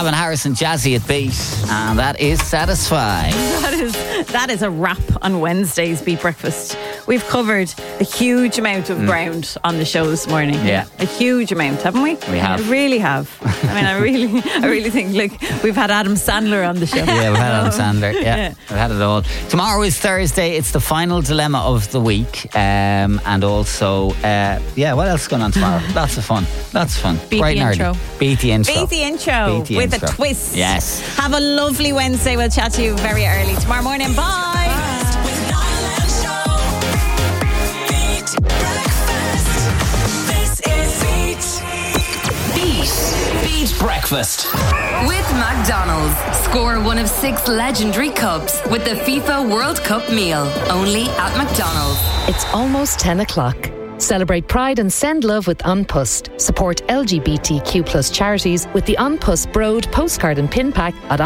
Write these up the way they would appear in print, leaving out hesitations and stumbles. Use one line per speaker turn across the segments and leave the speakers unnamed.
Calvin Harris and Jazzy at Beat, and that is Satisfy.
That is a wrap on Wednesday's Beat Breakfast. We've covered a huge amount of ground on the show this morning.
Yeah.
A huge amount, haven't we?
We have.
We really have. I mean, I really think, like, we've had Adam Sandler on the show.
Yeah, we've had Adam Sandler. Yeah, we've had it all. Tomorrow is Thursday. It's the final dilemma of the week. And also, what else is going on tomorrow? Lots of fun.
Beat
Bright
the
and
intro.
early. Beat the intro.
Beat the intro with a twist.
Yes.
Have a lovely Wednesday. We'll chat to you very early tomorrow morning. Bye.
Beat Breakfast with McDonald's. Score one of 6 legendary cups with the FIFA World Cup meal. Only at McDonald's.
It's almost 10 o'clock. Celebrate Pride and send love with Unpust. Support LGBTQ plus charities with the Unpust Broad postcard and pin pack at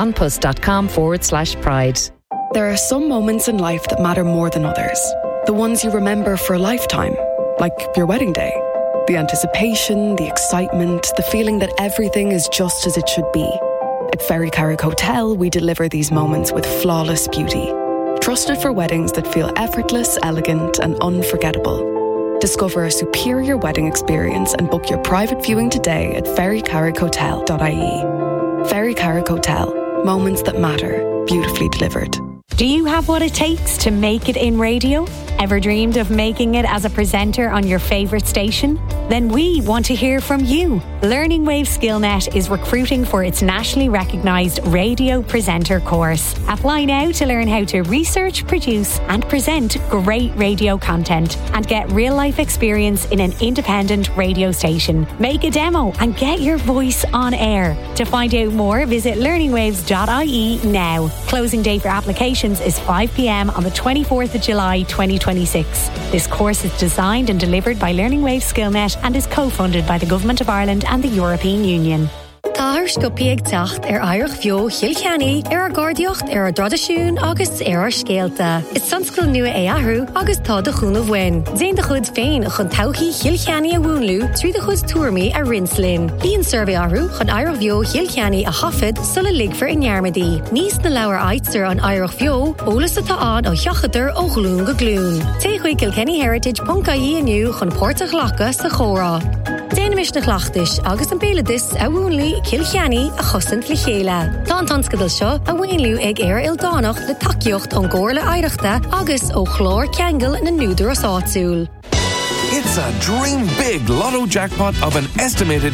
unpust.com/pride.
There are some moments in life that matter more than others. The ones you remember for a lifetime, like your wedding day. The anticipation, the excitement, the feeling that everything is just as it should be. At Ferry Carrick Hotel, we deliver these moments with flawless beauty. Trusted for weddings that feel effortless, elegant, and unforgettable. Discover a superior wedding experience and book your private viewing today at ferrycarrickhotel.ie. Ferry Carrick Hotel. Moments that matter. Beautifully delivered.
Do you have what it takes to make it in radio? Ever dreamed of making it as a presenter on your favourite station? Then we want to hear from you. Learning Wave SkillNet is recruiting for its nationally recognised radio presenter course. Apply now to learn how to research, produce and present great radio content and get real-life experience in an independent radio station. Make a demo and get your voice on air. To find out more, visit learningwaves.ie now. Closing date for applications is 5 p.m. on the 24th of July 2026. This course is designed and delivered by Learning Wave SkillNet and is co-funded by the Government of Ireland and the European Union.
Táir scopi ag teacht Irish Bheo Chilceannaigh Gardiocht a Dradasún agus Scéalta. Is sanscoil nua ahrú agus tá de chuúna bhain. Déan de chud féin chun tauchaí Chilceannaigh a bhúnlú trí de chud tuairmí a rinslin. Bíon survey ahrú chun Irish Bheo Chilceannaigh a hafid sulla ligfar in Yarmadi. Níos na leabhar aitser an Irish Bheo ólas atá an ó cheachadar ó glún go glún. Téigh kilkennyheritage.ie aniu chun Pórtach Lacha sa chórá. Déanamis na chhlachtais agus an béladis a bhúnlú Kilcheannaigh a chosint le chéile. Tá an tanscadal seo a bhainliú ag Ildanach le takeíocht an gcóirla aireachta agus ó chlór ceangal na núdar as áitiúil.
It's a dream big lotto jackpot of an estimated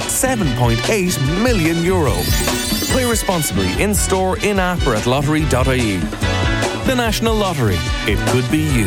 €7.8 million. Play responsibly in store, in app or at lottery.ie. The National Lottery. It could be you.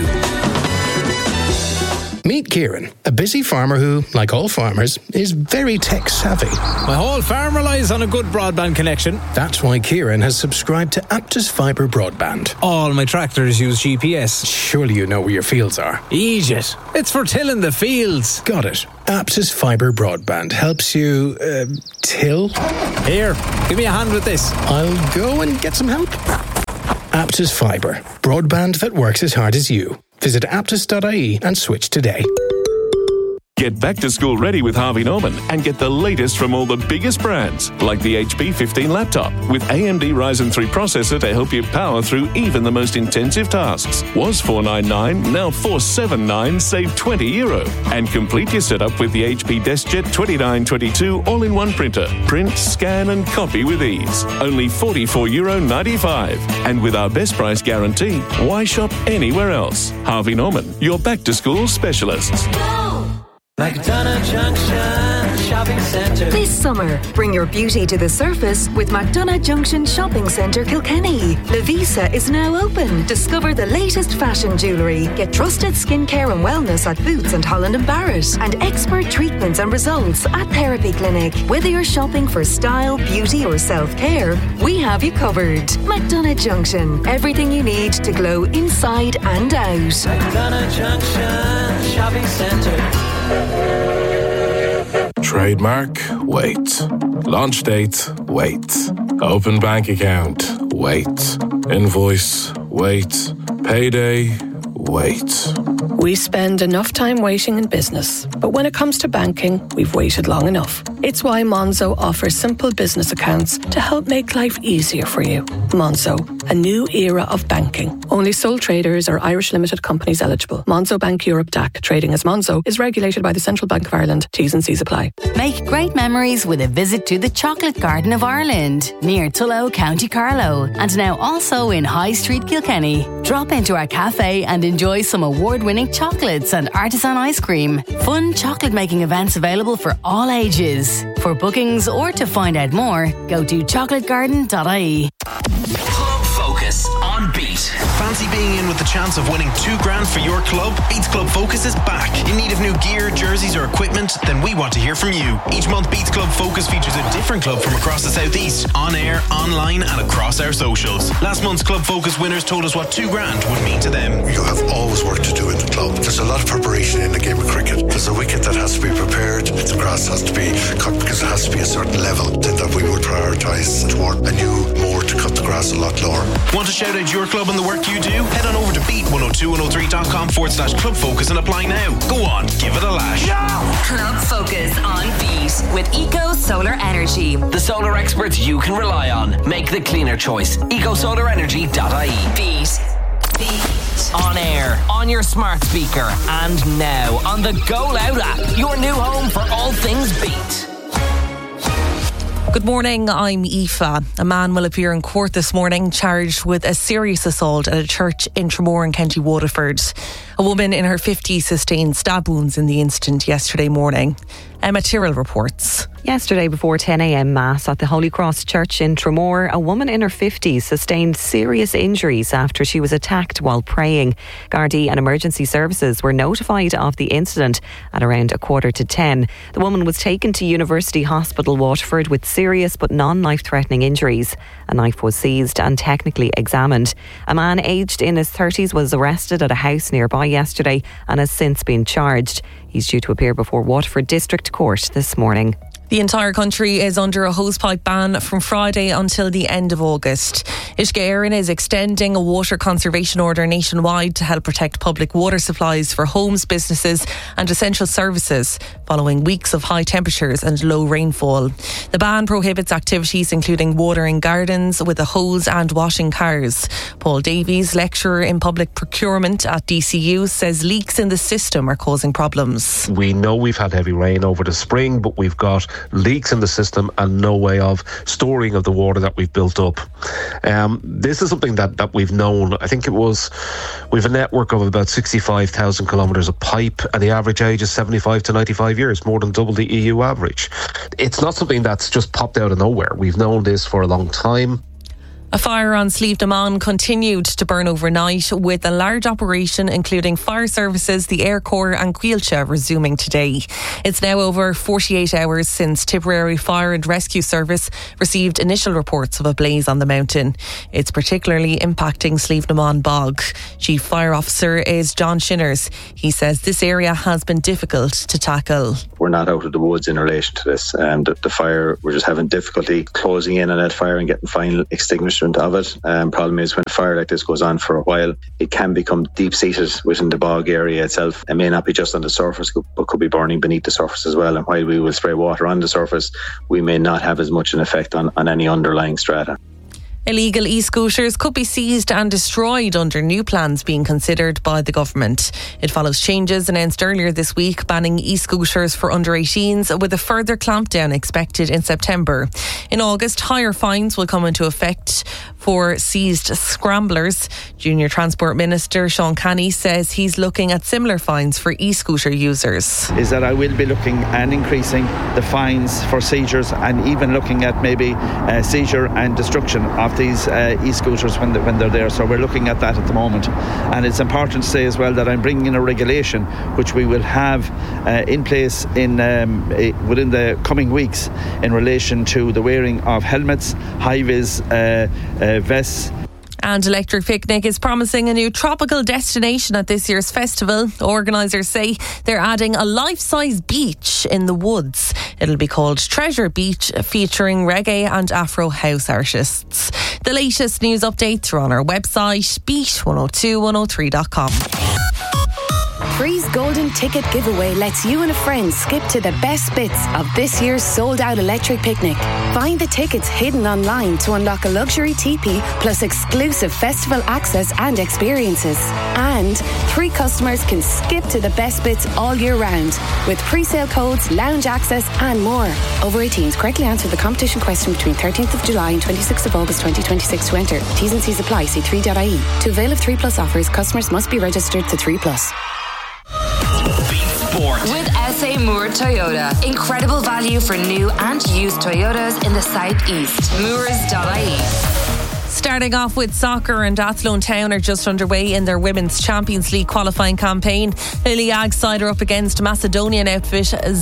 Meet Kieran, a busy farmer who, like all farmers, is very tech-savvy.
My whole farm relies on a good broadband connection.
That's why Kieran has subscribed to Aptus Fibre Broadband.
All my tractors use GPS.
Surely you know where your fields are.
Egypt. It's for tilling the fields.
Got it. Aptus Fibre Broadband helps you, till?
Here, give me a hand with this.
I'll go and get some help. Aptus Fibre. Broadband that works as hard as you. Visit aptus.ie and switch today.
Get back to school ready with Harvey Norman and get the latest from all the biggest brands, like the HP 15 laptop with AMD Ryzen 3 processor to help you power through even the most intensive tasks. Was $499, now $479, save €20. And complete your setup with the HP DeskJet 2922 all-in-one printer. Print, scan and copy with ease. Only €44.95. And with our best price guarantee, why shop anywhere else? Harvey Norman, your back-to-school specialists.
McDonagh Junction Shopping Centre.
This summer, bring your beauty to the surface with McDonagh Junction Shopping Centre Kilkenny. La Visa is now open. Discover the latest fashion jewellery. Get trusted skincare and wellness at Boots and Holland & Barrett. And expert treatments and results at Therapy Clinic. Whether you're shopping for style, beauty or self-care, we have you covered. McDonagh Junction. Everything you need to glow inside and out.
McDonagh Junction Shopping Centre.
Trademark, wait. Launch date, wait. Open bank account, wait. Invoice, wait. Payday, wait.
We spend enough time waiting in business, but when it comes to banking, we've waited long enough. It's why Monzo offers simple business accounts to help make life easier for you. Monzo, a new era of banking. Only sole traders or Irish limited companies eligible. Monzo Bank Europe DAC, trading as Monzo, is regulated by the Central Bank of Ireland. T's and C's apply.
Make great memories with a visit to the Chocolate Garden of Ireland, near Tullow, County Carlow, and now also in High Street, Kilkenny. Drop into our cafe and enjoy some award-winning chocolates and artisan ice cream. Fun chocolate making events available for all ages. For bookings or to find out more, go to chocolategarden.ie.
Club Focus on Beat. Fancy being in with the chance of winning $2,000 for your club? Beats Club Focus is back. In need of new gear, jerseys or equipment? Then we want to hear from you. Each month Beats Club Focus features a different club from across the southeast, on air, online and across our socials. Last month's Club Focus winners told us what $2,000 would mean to them.
You have always work to do in the club. There's a lot of preparation in the game of cricket. There's a wicket that has to be prepared. The grass has to be cut because it has to be a certain level. Then that we would prioritise toward a new moor to cut the grass a lot lower.
Want to shout out your club and the work you do? Head on over to beat102103.com/Club Focus and apply now. Go on, give it a lash.
Club Focus on Beat with Eco Solar Energy.
The solar experts you can rely on. Make the cleaner choice. EcoSolarEnergy.ie.
Beat.
On air, on your smart speaker, and now on the Go Loud app. Your new home for all things Beat.
Good morning, I'm Aoife. A man will appear in court this morning charged with a serious assault at a church in Tramore in County Waterford. A woman in her 50s sustained stab wounds in the incident yesterday morning. Emma Tyrrell reports.
Yesterday before 10 a.m. Mass at the Holy Cross Church in Tramore, a woman in her 50s sustained serious injuries after she was attacked while praying. Gardaí and emergency services were notified of the incident at around 9:45. The woman was taken to University Hospital Waterford with serious but non-life-threatening injuries. A knife was seized and technically examined. A man aged in his 30s was arrested at a house nearby yesterday and has since been charged. He's due to appear before Waterford District Court this morning.
The entire country is under a hosepipe ban from Friday until the end of August. Uisce Éireann is extending a water conservation order nationwide to help protect public water supplies for homes, businesses and essential services following weeks of high temperatures and low rainfall. The ban prohibits activities including watering gardens with a hose and washing cars. Paul Davies, lecturer in public procurement at DCU, says leaks in the system are causing problems.
We know we've had heavy rain over the spring, but we've got leaks in the system and no way of storing of the water that we've built up. This is something that we've known. I think we've a network of about 65,000 kilometres of pipe and the average age is 75 to 95 years, more than double the EU average. It's not something that's just popped out of nowhere. We've known this for a long time.
A fire on Slieve Naman continued to burn overnight, with a large operation including fire services, the Air Corps and Coillte resuming today. It's now over 48 hours since Tipperary Fire and Rescue Service received initial reports of a blaze on the mountain. It's particularly impacting Slieve Naman Bog. Chief Fire Officer is John Shinners. He says this area has been difficult to tackle.
We're not out of the woods in relation to this. The fire, we're just having difficulty closing in on that fire and getting final extinguishment of it. Problem is when a fire like this goes on for a while, it can become deep-seated within the bog area itself. It may not be just on the surface, but could be burning beneath the surface as well. And while we will spray water on the surface, we may not have as much an effect on any underlying strata.
Illegal e-scooters could be seized and destroyed under new plans being considered by the government. It follows changes announced earlier this week banning e-scooters for under 18s, with a further clampdown expected in September. In August, higher fines will come into effect for seized scramblers. Junior Transport Minister Sean Canny says he's looking at similar fines for e-scooter users.
Is that I will be looking and increasing the fines for seizures and even looking at maybe seizure and destruction of these e-scooters when they're there. So we're looking at that at the moment. And it's important to say as well that I'm bringing in a regulation which we will have in place within the coming weeks in relation to the wearing of helmets, high-vis vests.
And Electric Picnic is promising a new tropical destination at this year's festival. Organisers say they're adding a life-size beach in the woods. It'll be called Treasure Beach, featuring reggae and Afro house artists. The latest news updates are on our website, beat102103.com.
Freeze Golden Ticket Giveaway lets you and a friend skip to the best bits of this year's sold-out electric picnic. Find the tickets hidden online to unlock a luxury teepee plus exclusive festival access and experiences. And 3 customers can skip to the best bits all year round with pre-sale codes, lounge access and more. Over 18s, correctly answer the competition question between 13th of July and 26th of August 2026 to enter. T's and C's apply. See 3.ie. To avail of 3 Plus offers, customers must be registered to 3 Plus.
Sport. With SA Moore Toyota. Incredible value for new and used Toyotas in the southeast. Moores.ie.
Starting off with soccer, and Athlone Town are just underway in their Women's Champions League qualifying campaign. Lily Ag side are up against Macedonian outfit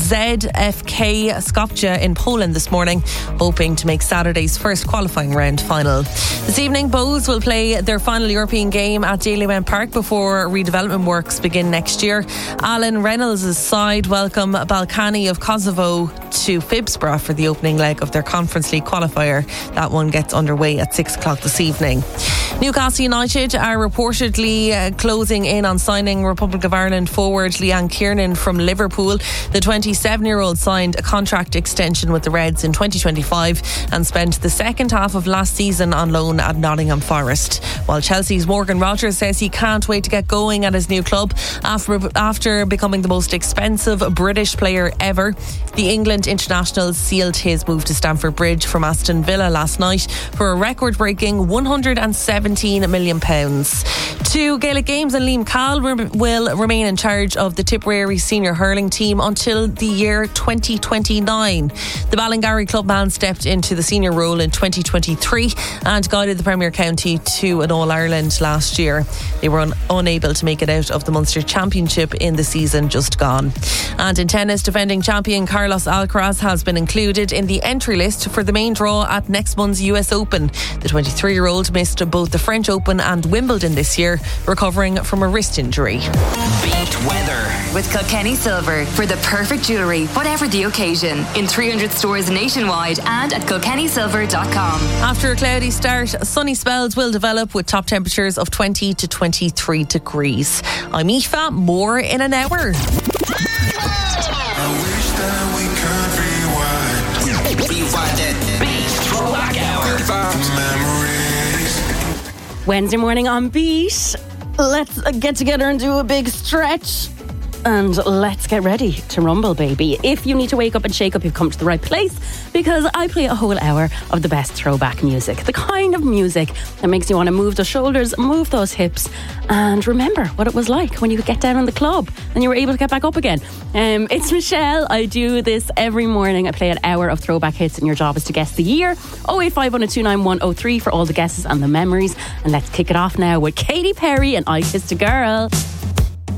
ZFK Skopje in Poland this morning, hoping to make Saturday's first qualifying round final. This evening, Bows will play their final European game at Dalymount Park before redevelopment works begin next year. Alan Reynolds' side welcome Balkani of Kosovo to Phibsborough for the opening leg of their Conference League qualifier. That one gets underway at 6 o'clock this evening. Newcastle United are reportedly closing in on signing Republic of Ireland forward Leanne Kiernan from Liverpool. The 27-year-old signed a contract extension with the Reds in 2025 and spent the second half of last season on loan at Nottingham Forest. While Chelsea's Morgan Rogers says he can't wait to get going at his new club after becoming the most expensive British player ever. The England international sealed his move to Stamford Bridge from Aston Villa last night for a record-breaking £117 million. 2 Gaelic games, and Liam Cahill will remain in charge of the Tipperary senior hurling team until the year 2029. The Ballingarry clubman stepped into the senior role in 2023 and guided the Premier County to an All-Ireland last year. They were unable to make it out of the Munster Championship in the season just gone. And in tennis, defending champion Carlos Alcaraz has been included in the entry list for the main draw at next month's US Open. The 23-year-old missed both the French Open and Wimbledon this year, recovering from a wrist injury.
Beat weather with Kilkenny Silver for the perfect jewellery, whatever the occasion. In 300 stores nationwide and at kilkennysilver.com.
After a cloudy start, sunny spells will develop with top temperatures of 20 to 23 degrees. I'm Aoife, more in an hour.
Wednesday morning on Beat. Let's get together and do a big stretch. And let's get ready to rumble, baby. If you need to wake up and shake up, you've come to the right place, because I play a whole hour of the best throwback music. The kind of music that makes you want to move those shoulders, move those hips, and remember what it was like when you could get down in the club and you were able to get back up again. It's Michelle. I do this every morning. I play an hour of throwback hits, and your job is to guess the year. 08510291003 for all the guesses and the memories. And let's kick it off now with Katy Perry and I Kissed a Girl.